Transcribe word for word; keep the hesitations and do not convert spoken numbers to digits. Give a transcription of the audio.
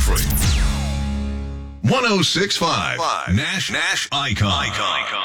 Country. one oh six point five Nash Nash Icon. Icon.